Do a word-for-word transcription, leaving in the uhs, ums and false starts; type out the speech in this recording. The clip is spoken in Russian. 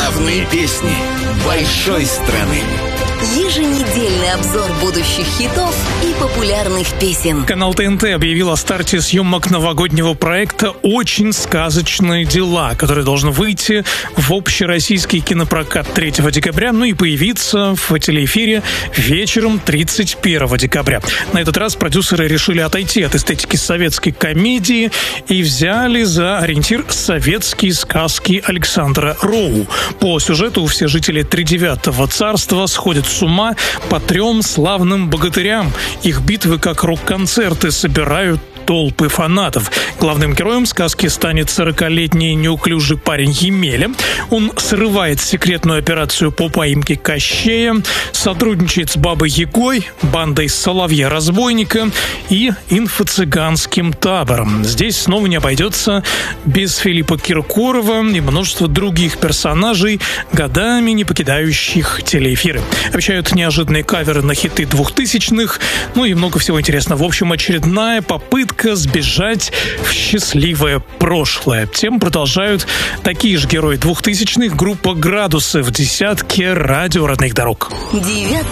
Главные песни большой страны. Еженедельный обзор будущих хитов и популярных песен. Канал ТНТ объявил о старте съемок новогоднего проекта «Очень сказочные дела», который должен выйти в общероссийский кинопрокат третьего декабря, ну и появиться в телеэфире вечером тридцать первого декабря. На этот раз продюсеры решили отойти от эстетики советской комедии и взяли за ориентир советские сказки Александра Роу. По сюжету все жители тридевятого царства сходят с ума по трем славным богатырям. Их битвы, как рок-концерты, собирают толпы фанатов. Главным героем сказки станет сорокалетний неуклюжий парень Емеля. Он срывает секретную операцию по поимке Кощея, сотрудничает с Бабой Ягой, бандой Соловья-разбойника и инфо-цыганским табором. Здесь снова не обойдется без Филиппа Киркорова и множества других персонажей, годами не покидающих телеэфиры. Обещают неожиданные каверы на хиты двухтысячных, ну и много всего интересного. В общем, очередная попытка сбежать в счастливое прошлое. Тем продолжают такие же герои двухтысячных, группа «Градусы» в десятке радио родных дорог.